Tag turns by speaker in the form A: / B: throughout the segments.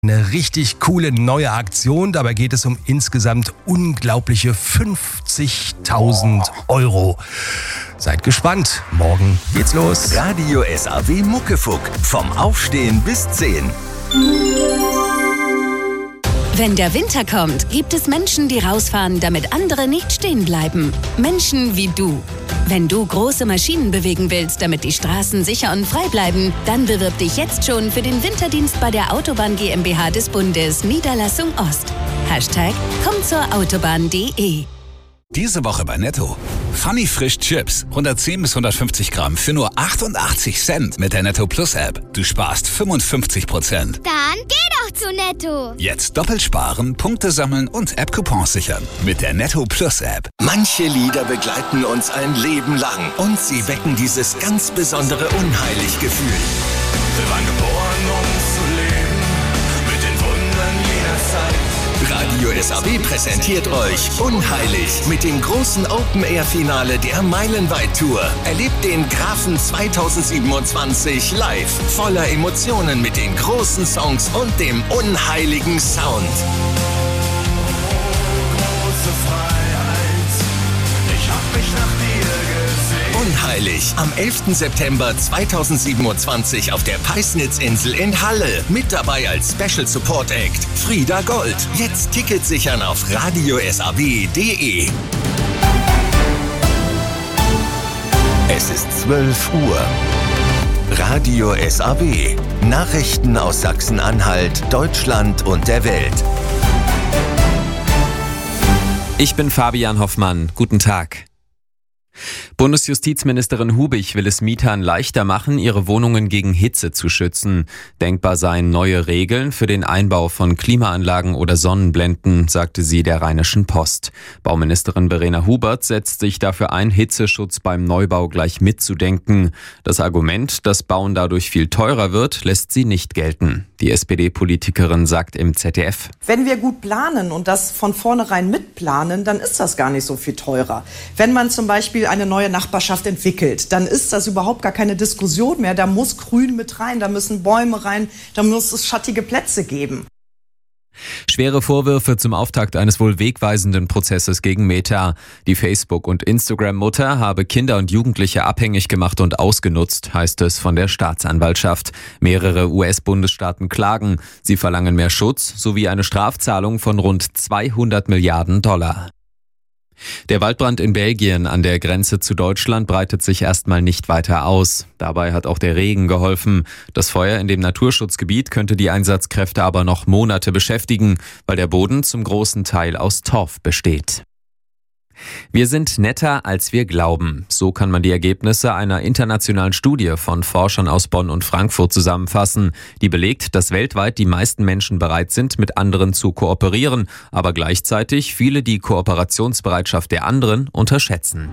A: Eine richtig coole neue Aktion. Dabei geht es um insgesamt unglaubliche 50.000 €. Seid gespannt. Morgen geht's los.
B: Radio SAW Muckefuck. Vom Aufstehen bis 10.
C: Wenn der Winter kommt, gibt es Menschen, die rausfahren, damit andere nicht stehen bleiben. Menschen wie du. Wenn du große Maschinen bewegen willst, damit die Straßen sicher und frei bleiben, dann bewirb dich jetzt schon für den Winterdienst bei der Autobahn GmbH des Bundes, Niederlassung Ost. #kommzurautobahn.de.
D: Diese Woche bei Netto. Funny Frisch Chips, 110 bis 150 Gramm für nur 88 Cent mit der Netto Plus App. Du sparst 55%.
E: Dann geh doch zu Netto.
D: Jetzt doppelt sparen, Punkte sammeln und App-Coupons sichern mit der Netto Plus App.
B: Manche Lieder begleiten uns ein Leben lang und sie wecken dieses ganz besondere Unheilig-Gefühl.
F: Wir waren geboren, um zu leben, mit den Wundern jeder Zeit.
B: Radio SAW präsentiert euch Unheilig mit dem großen Open-Air-Finale der Meilenweit-Tour. Erlebt den Grafen 2027 live, voller Emotionen mit den großen Songs und dem unheiligen Sound.
F: Große Freiheit, ich hab mich nach dir gesehen.
B: Unheilig am 11. September 2027 auf der Peisnitzinsel in Halle. Mit dabei als Special Support Act Frieda Gold. Jetzt Tickets sichern auf radiosaw.de. Es ist 12 Uhr. Radio SAW. Nachrichten aus Sachsen-Anhalt, Deutschland und der Welt.
G: Ich bin Fabian Hoffmann. Guten Tag. Bundesjustizministerin Hubich will es Mietern leichter machen, ihre Wohnungen gegen Hitze zu schützen. Denkbar seien neue Regeln für den Einbau von Klimaanlagen oder Sonnenblenden, sagte sie der Rheinischen Post. Bauministerin Verena Hubert setzt sich dafür ein, Hitzeschutz beim Neubau gleich mitzudenken. Das Argument, dass Bauen dadurch viel teurer wird, lässt sie nicht gelten. Die SPD-Politikerin sagt im ZDF:
H: Wenn wir gut planen und das von vornherein mitplanen, dann ist das gar nicht so viel teurer. Wenn man zum Beispiel eine neue Nachbarschaft entwickelt, dann ist das überhaupt gar keine Diskussion mehr. Da muss Grün mit rein, da müssen Bäume rein, da muss es schattige Plätze geben.
G: Schwere Vorwürfe zum Auftakt eines wohl wegweisenden Prozesses gegen Meta. Die Facebook- und Instagram-Mutter habe Kinder und Jugendliche abhängig gemacht und ausgenutzt, heißt es von der Staatsanwaltschaft. Mehrere US-Bundesstaaten klagen. Sie verlangen mehr Schutz sowie eine Strafzahlung von rund 200 Milliarden $. Der Waldbrand in Belgien an der Grenze zu Deutschland breitet sich erstmal nicht weiter aus. Dabei hat auch der Regen geholfen. Das Feuer in dem Naturschutzgebiet könnte die Einsatzkräfte aber noch Monate beschäftigen, weil der Boden zum großen Teil aus Torf besteht. Wir sind netter, als wir glauben. So kann man die Ergebnisse einer internationalen Studie von Forschern aus Bonn und Frankfurt zusammenfassen, die belegt, dass weltweit die meisten Menschen bereit sind, mit anderen zu kooperieren, aber gleichzeitig viele die Kooperationsbereitschaft der anderen unterschätzen.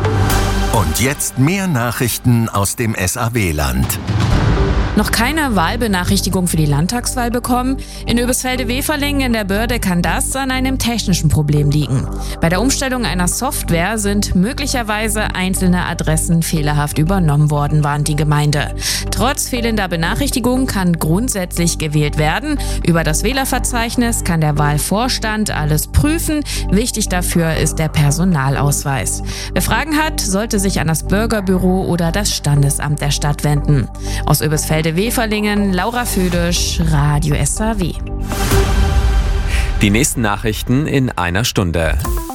B: Und jetzt mehr Nachrichten aus dem SAW-Land.
I: Noch keine Wahlbenachrichtigung für die Landtagswahl bekommen? In Oebisfelde-Weferlingen in der Börde kann das an einem technischen Problem liegen. Bei der Umstellung einer Software sind möglicherweise einzelne Adressen fehlerhaft übernommen worden, warnt die Gemeinde. Trotz fehlender Benachrichtigung kann grundsätzlich gewählt werden. Über das Wählerverzeichnis kann der Wahlvorstand alles prüfen. Wichtig dafür ist der Personalausweis. Wer Fragen hat, sollte sich an das Bürgerbüro oder das Standesamt der Stadt wenden. Aus Oebisfelde-Weferlingen, Laura Födisch, Radio SAW.
G: Die nächsten Nachrichten in einer Stunde.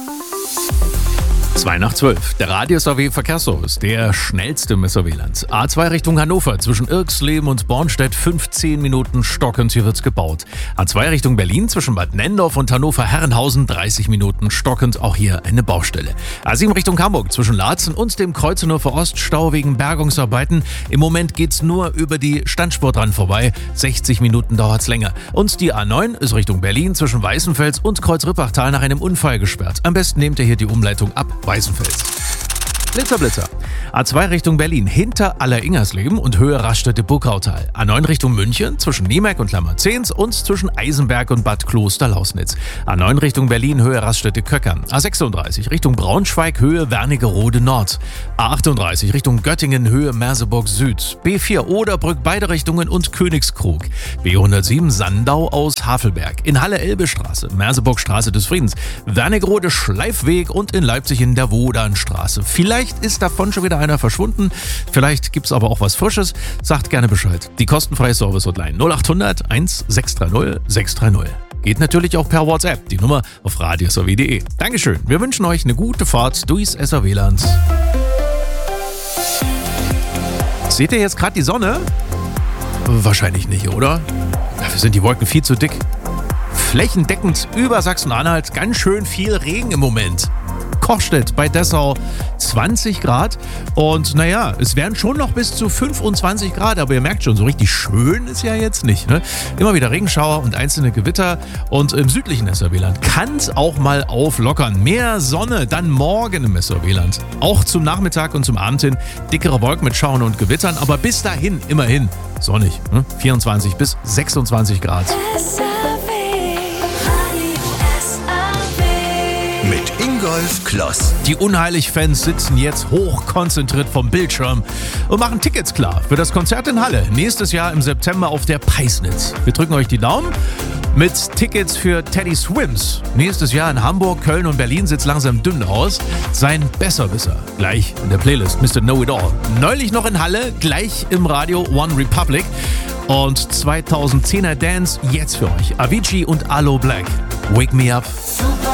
J: 2:12. Der Radio SAW Verkehrsservice, der schnellste im SAW-Land. A2 Richtung Hannover, zwischen Irxleben und Bornstedt 15 Minuten stockend, hier wird's gebaut. A2 Richtung Berlin, zwischen Bad Nendorf und Hannover-Herrenhausen 30 Minuten stockend, auch hier eine Baustelle. A7 Richtung Hamburg, zwischen Laatzen und dem Kreuznachur Ost, Stau wegen Bergungsarbeiten. Im Moment geht's nur über die Standspur dran vorbei, 60 Minuten dauert's länger. Und die A9 ist Richtung Berlin, zwischen Weißenfels und Kreuzrippachtal nach einem Unfall gesperrt. Am besten nehmt ihr hier die Umleitung ab Weißenfels. Blitzer. A2 Richtung Berlin hinter Aller-Ingersleben und Höhe Raststätte-Burgautal. A9 Richtung München zwischen Niemek und Lammerzehns und zwischen Eisenberg und Bad Kloster-Lausnitz. A9 Richtung Berlin Höhe Raststätte-Köckern. A36 Richtung Braunschweig Höhe Wernigerode Nord. A38 Richtung Göttingen Höhe Merseburg Süd. B4 Oderbrück beide Richtungen und Königskrug. B107 Sandau aus Havelberg. In Halle-Elbe-Straße, Merseburg-Straße des Friedens. Wernigerode Schleifweg und in Leipzig in der Wodanstraße. Vielleicht ist davon schon wieder einer verschwunden. Vielleicht gibt es aber auch was Frisches. Sagt gerne Bescheid. Die kostenfreie Service-Hotline 0800 1630 630. Geht natürlich auch per WhatsApp. Die Nummer auf radiosw.de. Dankeschön. Wir wünschen euch eine gute Fahrt durchs SAW-Land. Seht ihr jetzt gerade die Sonne? Wahrscheinlich nicht, oder? Dafür sind die Wolken viel zu dick. Flächendeckend über Sachsen-Anhalt ganz schön viel Regen im Moment. Kochstedt bei Dessau 20 Grad und naja, es wären schon noch bis zu 25 Grad, aber ihr merkt schon, so richtig schön ist ja jetzt nicht. Ne? Immer wieder Regenschauer und einzelne Gewitter und im südlichen SAW-Land kann es auch mal auflockern. Mehr Sonne dann morgen im SAW-Land. Auch zum Nachmittag und zum Abend hin dickere Wolken mit Schauern und Gewittern, aber bis dahin immerhin sonnig. 24 bis 26 Grad.
B: Mit Ingolf Kloss.
J: Die Unheilig-Fans sitzen jetzt hochkonzentriert vom Bildschirm und machen Tickets klar für das Konzert in Halle. Nächstes Jahr im September auf der Peisnitz. Wir drücken euch die Daumen. Mit Tickets für Teddy Swims. Nächstes Jahr in Hamburg, Köln und Berlin sieht's langsam dünn aus. Sein Besserwisser. Gleich in der Playlist Mr. Know-It-All. Neulich noch in Halle, gleich im Radio One Republic. Und 2010er Dance jetzt für euch. Avicii und Aloe Black. Wake Me Up.